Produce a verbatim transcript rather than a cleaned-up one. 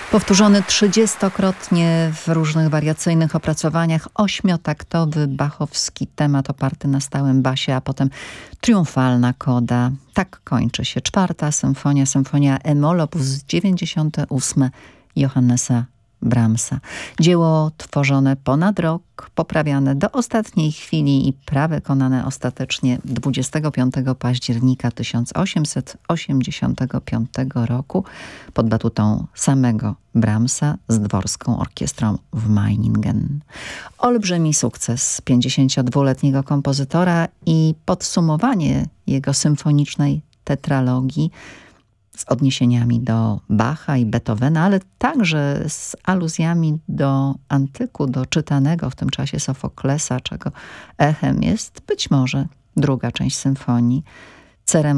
Powtórzony trzydziestokrotnie w różnych wariacyjnych opracowaniach ośmiotaktowy bachowski temat oparty na stałym basie, a potem triumfalna koda. Tak kończy się czwarta symfonia, symfonia E-moll op. dziewięćdziesiąte ósme Johannesa Brahmsa. Dzieło tworzone ponad rok, poprawiane do ostatniej chwili i prawykonane ostatecznie dwudziestego piątego października tysiąc osiemset osiemdziesiątego piątego roku pod batutą samego Brahmsa z dworską orkiestrą w Meiningen. Olbrzymi sukces pięćdziesięciodwuletniego kompozytora i podsumowanie jego symfonicznej tetralogii z odniesieniami do Bacha i Beethovena, ale także z aluzjami do antyku, do czytanego w tym czasie Sofoklesa, czego echem jest być może druga część symfonii,